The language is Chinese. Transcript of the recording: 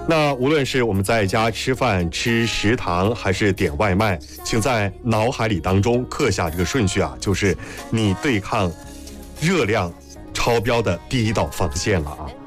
那无论是我们在家吃饭、吃食堂，还是点外卖，请在脑海里当中刻下这个顺序啊，就是你对抗热量超标的第一道防线了啊。